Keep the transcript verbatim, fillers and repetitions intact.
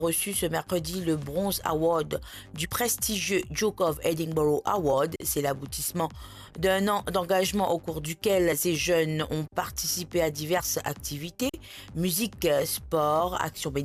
reçu ce mercredi le Bronze Award du prestigieux Duke of Edinburgh Award. C'est l'aboutissement d'un an d'engagement au cours duquel ces jeunes ont participé à diverses activités, musique, sport, actions bénéfiques